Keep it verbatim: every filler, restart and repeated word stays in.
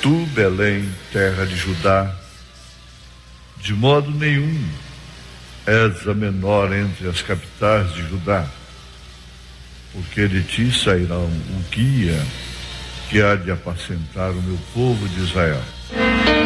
tu, Belém, terra de Judá, de modo nenhum és a menor entre as capitais de Judá, porque de ti sairá um guia que há de apacentar o meu povo de Israel.